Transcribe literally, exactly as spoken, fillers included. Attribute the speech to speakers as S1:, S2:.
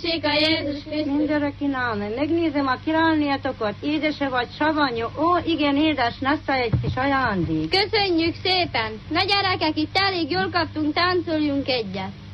S1: a Jézus Krisztus.
S2: Mindöröki náme, megnézem a királnétokat, édese vagy savanyú, ó, igen édes, nassza egy kis ajándék.
S1: Köszönjük szépen! Na gyerekek, itt elég jól kaptunk, táncoljunk egyet.